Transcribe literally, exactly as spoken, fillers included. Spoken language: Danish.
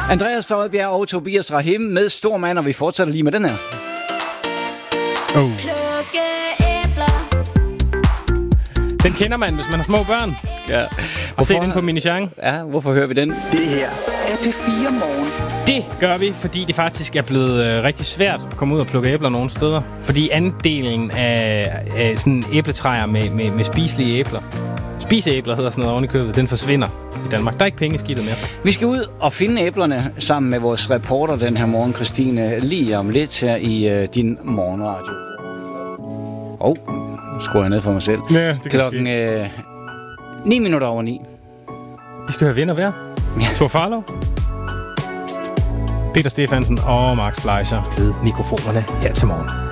Andreas Støjbjerg og Tobias Rahim med Stormand, og vi fortsætter lige med den her. Oh. Den kender man, hvis man har små børn. Ja. Og se den på Minichang. Ja, hvorfor hører vi den? Det her er P fire Morgen. Det gør vi, fordi det faktisk er blevet øh, rigtig svært at komme ud og plukke æbler nogle steder. Fordi andelen af, af sådan æbletræer med, med, med spiselige æbler, spiseæbler hedder sådan noget oven i købet, den forsvinder i Danmark. Der er ikke penge i skidtet mere. Vi skal ud og finde æblerne sammen med vores reporter den her morgen, Christine, lige om lidt her i uh, din morgenradio. Og oh, skruer jeg ned for mig selv. Ja, det Klokken øh, ni minutter over ni. Vi skal høre vinder hver. Ja. Thor Farlov, Peter Stefansen og Max Fleischer ved mikrofonerne her til morgen.